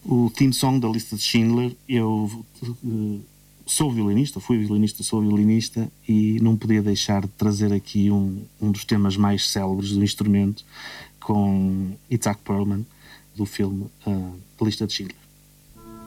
o theme song da Lista de Schindler. Eu sou violinista, sou violinista e não podia deixar de trazer aqui um dos temas mais célebres do instrumento, com Itzhak Perlman, do filme A Lista de Schindler.